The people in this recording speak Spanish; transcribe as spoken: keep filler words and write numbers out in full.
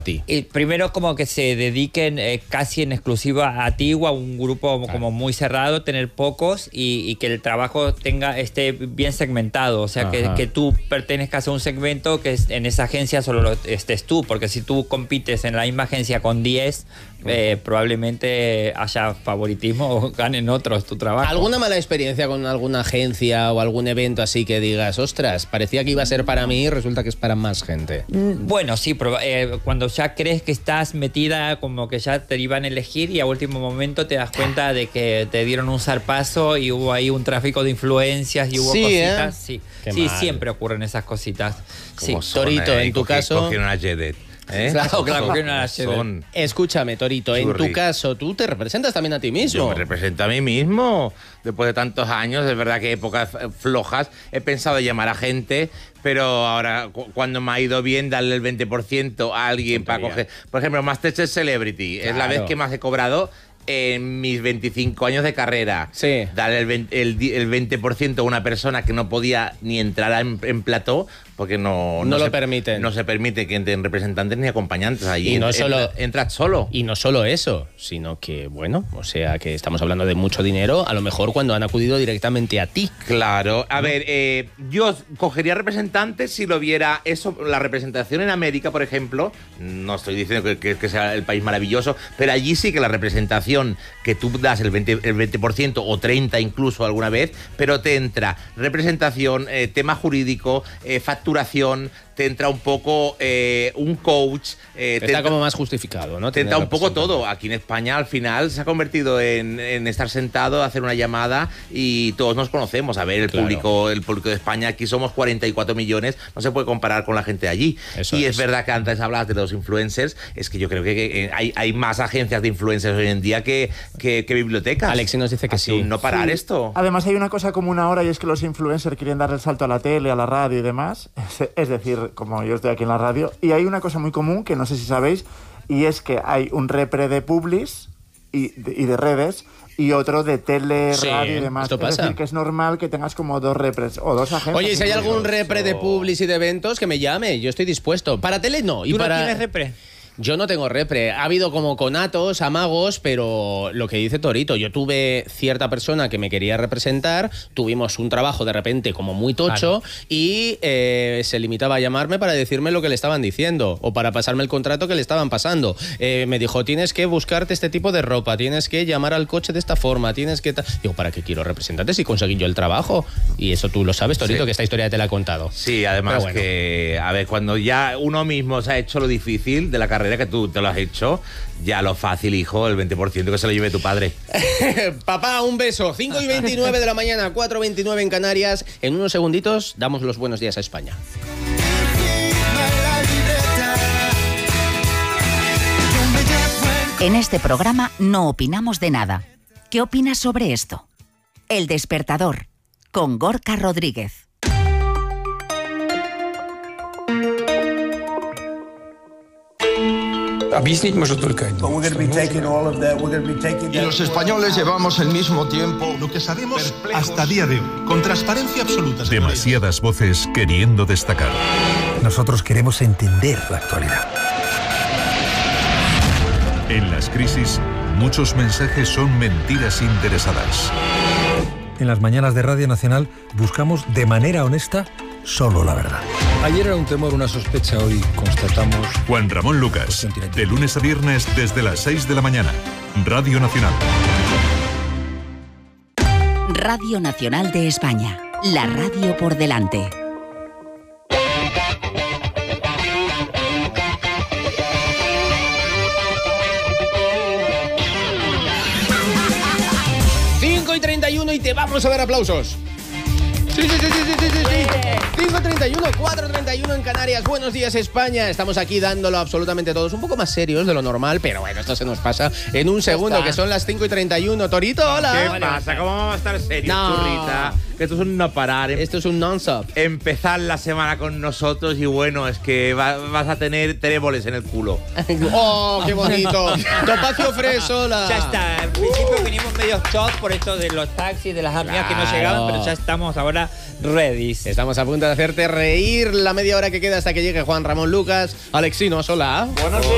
Y primero como que se dediquen eh, casi en exclusiva a ti o a un grupo como, como muy cerrado, tener pocos y, y que el trabajo tenga esté bien segmentado, o sea que, que tú pertenezcas a un segmento que es, en esa agencia solo lo, estés tú, porque si tú compites en la misma agencia con diez, eh, probablemente haya favoritismo o ganen otros tu trabajo. ¿Alguna mala experiencia con alguna agencia o algún evento así que digas, ostras, parecía que iba a ser para mí y resulta que es para más gente? Bueno, sí, pero eh, cuando ya crees que estás metida, como que ya te iban a elegir y a último momento te das cuenta de que te dieron un zarpazo y hubo ahí un tráfico de influencias y hubo sí, cositas. ¿eh? Sí, Qué sí mal. Siempre ocurren esas cositas. Sí. Son, Torito, eh, en tu cogí- caso... Cogieron a Jedet. ¿Eh? Claro, claro, Son- que no era son- Escúchame, Torito, en Churri. tu caso, tú te representas también a ti mismo. Yo me represento a mí mismo. Después de tantos años, es verdad que épocas flojas, he pensado en llamar a gente, pero ahora cu- cuando me ha ido bien, darle el veinte por ciento a alguien para coger... Por ejemplo, Masterchef Celebrity. Es la Claro. vez que más he cobrado en mis veinticinco años de carrera. Sí. Darle el veinte, el di- el veinte por ciento a una persona que no podía ni entrar en, en plató, porque no, No lo se, permiten. No se permite que entren representantes ni acompañantes allí. Y no En- solo- entra- entras solo. Y no solo eso, sino que, bueno, o sea, que estamos hablando de mucho dinero, a lo mejor cuando han acudido directamente a ti. Claro, a ver, eh, yo cogería representantes si lo viera eso, la representación en América, por ejemplo, no estoy diciendo que, que- que sea el país maravilloso, pero allí sí que la representación que tú das el veinte, el veinte por ciento o treinta por ciento incluso alguna vez, pero te entra representación, eh, tema jurídico, eh, facturación, te entra un poco eh, un coach. Eh, te Está entra- como más justificado, ¿no? Te entra Tener un poco representante. todo. Aquí en España al final se ha convertido en, en estar sentado, hacer una llamada y todos nos conocemos. A ver, el Claro. público el público de España, aquí somos cuarenta y cuatro millones, no se puede comparar con la gente de allí. Eso y es. es verdad que antes hablabas de los influencers, es que yo creo que, que hay, hay más agencias de influencers hoy en día que, que, que bibliotecas. Alexi nos dice que Así, sí. no parar Sí. esto. Además hay una cosa común ahora y es que los influencers quieren dar el salto a la tele, a la radio y demás. Es, es decir, como yo estoy aquí en la radio. Y hay una cosa muy común que no sé si sabéis y es que hay un repre de publis y de, y de redes y otro de tele, Sí, radio y demás. esto es pasa. decir, que es normal que tengas como dos repres o dos agencias. Oye, si hay incluso. algún repre de publis y de eventos, que me llame, yo estoy dispuesto. Para tele no. Y ¿Tú para... no tienes repre? Yo no tengo repre. Ha habido como conatos, amagos, pero lo que dice Torito, yo tuve cierta persona que me quería representar, tuvimos un trabajo de repente como muy tocho Claro. y eh, se limitaba a llamarme para decirme lo que le estaban diciendo o para pasarme el contrato que le estaban pasando. Eh, me dijo, tienes que buscarte este tipo de ropa, tienes que llamar al coche de esta forma, tienes que... ta-". Digo, ¿para qué quiero representarte si conseguí yo el trabajo? Y eso tú lo sabes, Torito, Sí. que esta historia te la he contado. Sí, además Pero bueno. que, a ver, cuando ya uno mismo se ha hecho lo difícil de la carrera, que tú te lo has hecho, ya lo fácil, hijo, el veinte por ciento que se lo lleve tu padre. Papá, un beso. cinco y veintinueve de la mañana, cuatro y veintinueve en Canarias. En unos segunditos damos los buenos días a España. En este programa no opinamos de nada. ¿Qué opinas sobre esto? El Despertador, con Gorka Rodríguez. Объяснить может только один. Y los españoles llevamos el mismo tiempo. Lo que sabemos hasta día de hoy, con transparencia absoluta. señorías. Demasiadas voces queriendo destacar. Nosotros queremos entender la actualidad. En las crisis, muchos mensajes son mentiras interesadas. En las mañanas de Radio Nacional buscamos de manera honesta solo la verdad. Ayer era un temor, una sospecha, hoy constatamos... Juan Ramón Lucas, de lunes a viernes desde las seis de la mañana. Radio Nacional. Radio Nacional de España, la radio por delante. cinco y treinta y uno y te vamos a dar aplausos. Sí, sí, sí, sí, sí, sí, sí, sí. cinco treinta y uno, cuatro treinta y uno en Canarias. Buenos días, España. Estamos aquí dándolo absolutamente todos. Un poco más serios de lo normal, pero bueno, esto se nos pasa en un segundo, que son las cinco y treinta y uno. Torito, hola. ¿Qué pasa? ¿Cómo vamos a estar serios, No. churrita? Que esto es un no parar. Esto es un non-stop. Empezar la semana con nosotros y bueno, es que va- vas a tener tréboles en el culo. ¡Oh, qué bonito! Topacio Fresola. Ya está, en principio vinimos medio shock por esto de los taxis, de las amigas que no Claro. llegaban, pero ya estamos ahora ready. Estamos a punto de hacerte reír la media hora que queda hasta que llegue Juan Ramón Lucas. Alexinos, hola. Buenos días.